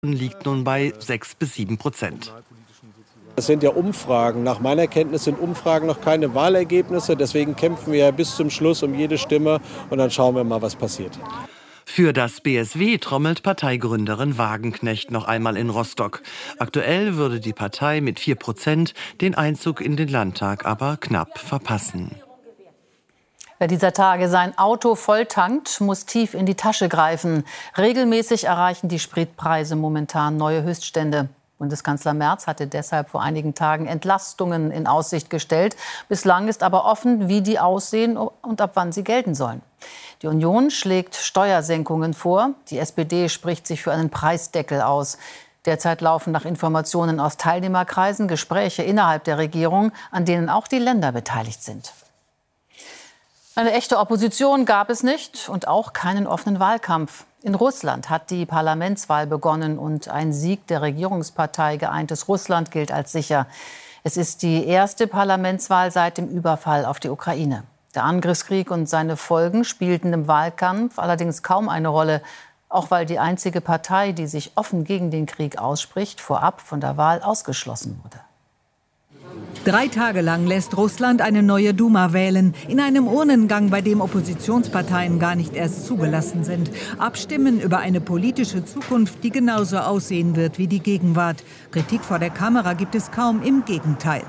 liegt nun bei 6-7%. Das sind ja Umfragen. Nach meiner Kenntnis sind Umfragen noch keine Wahlergebnisse. Deswegen kämpfen wir ja bis zum Schluss um jede Stimme. Und dann schauen wir mal, was passiert. Für das BSW trommelt Parteigründerin Wagenknecht noch einmal in Rostock. Aktuell würde die Partei mit 4% den Einzug in den Landtag aber knapp verpassen. Wer dieser Tage sein Auto volltankt, muss tief in die Tasche greifen. Regelmäßig erreichen die Spritpreise momentan neue Höchststände. Bundeskanzler Merz hatte deshalb vor einigen Tagen Entlastungen in Aussicht gestellt. Bislang ist aber offen, wie die aussehen und ab wann sie gelten sollen. Die Union schlägt Steuersenkungen vor. Die SPD spricht sich für einen Preisdeckel aus. Derzeit laufen nach Informationen aus Teilnehmerkreisen Gespräche innerhalb der Regierung, an denen auch die Länder beteiligt sind. Eine echte Opposition gab es nicht und auch keinen offenen Wahlkampf. In Russland hat die Parlamentswahl begonnen und ein Sieg der Regierungspartei Geeintes Russland gilt als sicher. Es ist die erste Parlamentswahl seit dem Überfall auf die Ukraine. Der Angriffskrieg und seine Folgen spielten im Wahlkampf allerdings kaum eine Rolle, auch weil die einzige Partei, die sich offen gegen den Krieg ausspricht, vorab von der Wahl ausgeschlossen wurde. 3 Tage lang lässt Russland eine neue Duma wählen, in einem Urnengang, bei dem Oppositionsparteien gar nicht erst zugelassen sind. Abstimmen über eine politische Zukunft, die genauso aussehen wird wie die Gegenwart. Kritik vor der Kamera gibt es kaum, im Gegenteil.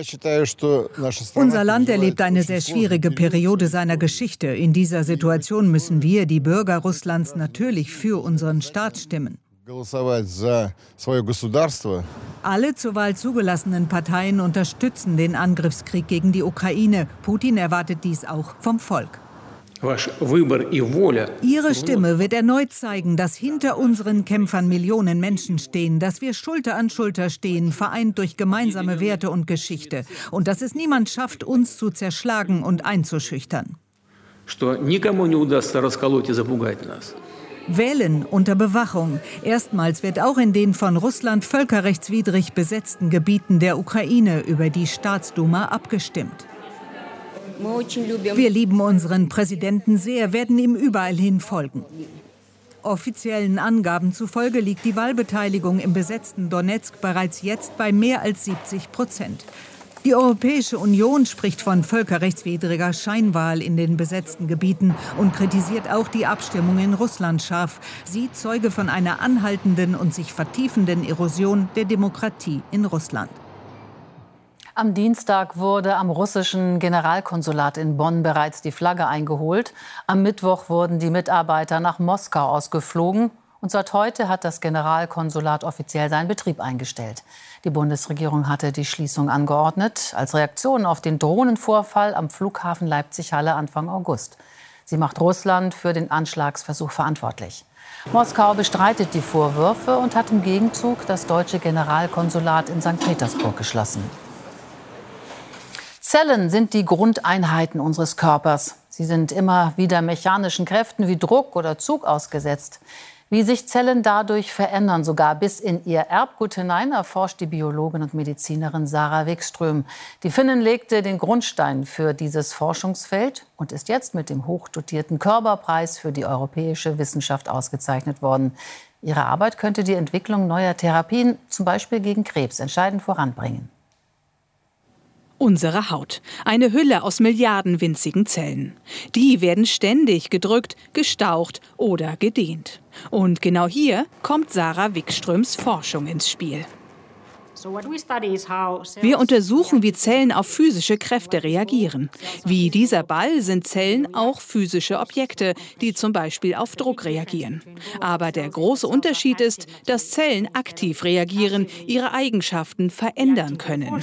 Unser Land erlebt eine sehr schwierige Periode seiner Geschichte. In dieser Situation müssen wir, die Bürger Russlands, natürlich für unseren Staat stimmen. Alle zur Wahl zugelassenen Parteien unterstützen den Angriffskrieg gegen die Ukraine. Putin erwartet dies auch vom Volk. Ihre Stimme wird erneut zeigen, dass hinter unseren Kämpfern Millionen Menschen stehen, dass wir Schulter an Schulter stehen, vereint durch gemeinsame Werte und Geschichte. Und dass es niemand schafft, uns zu zerschlagen und einzuschüchtern. Wählen unter Bewachung. Erstmals wird auch in den von Russland völkerrechtswidrig besetzten Gebieten der Ukraine über die Staatsduma abgestimmt. Wir lieben unseren Präsidenten sehr, werden ihm überall hin folgen. Offiziellen Angaben zufolge liegt die Wahlbeteiligung im besetzten Donezk bereits jetzt bei mehr als 70%. Die Europäische Union spricht von völkerrechtswidriger Scheinwahl in den besetzten Gebieten und kritisiert auch die Abstimmung in Russland scharf. Sie Zeuge von einer anhaltenden und sich vertiefenden Erosion der Demokratie in Russland. Am Dienstag wurde am russischen Generalkonsulat in Bonn bereits die Flagge eingeholt. Am Mittwoch wurden die Mitarbeiter nach Moskau ausgeflogen. Und seit heute hat das Generalkonsulat offiziell seinen Betrieb eingestellt. Die Bundesregierung hatte die Schließung angeordnet, als Reaktion auf den Drohnenvorfall am Flughafen Leipzig-Halle Anfang August. Sie macht Russland für den Anschlagsversuch verantwortlich. Moskau bestreitet die Vorwürfe und hat im Gegenzug das deutsche Generalkonsulat in St. Petersburg geschlossen. Zellen sind die Grundeinheiten unseres Körpers. Sie sind immer wieder mechanischen Kräften wie Druck oder Zug ausgesetzt. Wie sich Zellen dadurch verändern, sogar bis in ihr Erbgut hinein, erforscht die Biologin und Medizinerin Sara Wikström. Die Finnin legte den Grundstein für dieses Forschungsfeld und ist jetzt mit dem hochdotierten Körberpreis für die europäische Wissenschaft ausgezeichnet worden. Ihre Arbeit könnte die Entwicklung neuer Therapien, zum Beispiel gegen Krebs, entscheidend voranbringen. Unsere Haut. Eine Hülle aus Milliarden winzigen Zellen. Die werden ständig gedrückt, gestaucht oder gedehnt. Und genau hier kommt Sara Wikströms Forschung ins Spiel. Wir untersuchen, wie Zellen auf physische Kräfte reagieren. Wie dieser Ball sind Zellen auch physische Objekte, die zum Beispiel auf Druck reagieren. Aber der große Unterschied ist, dass Zellen aktiv reagieren, ihre Eigenschaften verändern können.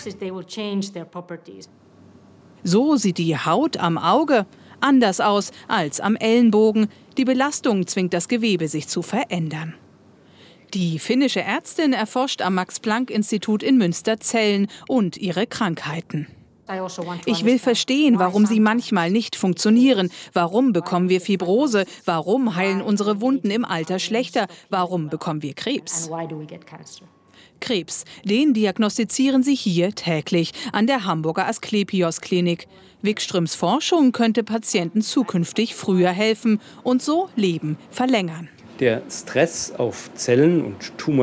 So sieht die Haut am Auge anders aus als am Ellenbogen. Die Belastung zwingt das Gewebe, sich zu verändern. Die finnische Ärztin erforscht am Max-Planck-Institut in Münster Zellen und ihre Krankheiten. Ich will verstehen, warum sie manchmal nicht funktionieren. Warum bekommen wir Fibrose? Warum heilen unsere Wunden im Alter schlechter? Warum bekommen wir Krebs? Krebs, den diagnostizieren sie hier täglich an der Hamburger Asklepios-Klinik. Wikströms Forschung könnte Patienten zukünftig früher helfen und so Leben verlängern. Der Stress auf Zellen und Tumor